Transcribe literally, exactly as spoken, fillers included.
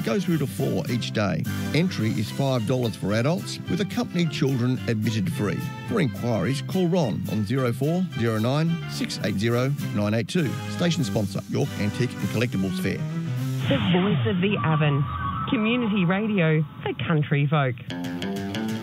go through to four each day. Entry is five dollars for adults, with accompanied children admitted free. For inquiries, call Ron on zero four zero nine six eight zero nine eight two. Station sponsor, York Antique and Collectibles Fair. The voice of the Avon. Community radio for country folk.